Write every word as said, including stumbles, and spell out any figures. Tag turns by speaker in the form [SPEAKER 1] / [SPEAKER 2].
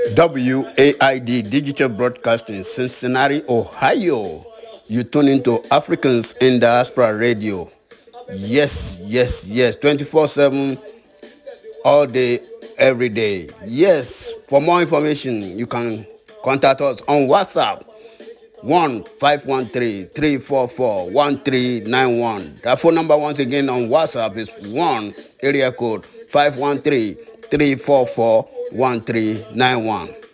[SPEAKER 1] W A I D Digital Broadcasting, Cincinnati, Ohio. You tune into Africans in Diaspora Radio. Yes, yes, yes. twenty-four seven, all day, every day. Yes. For more information, you can contact us on WhatsApp. one five one three, three four four, one three nine one. That phone number once again on WhatsApp is one area code five one three, three four four, one three nine one.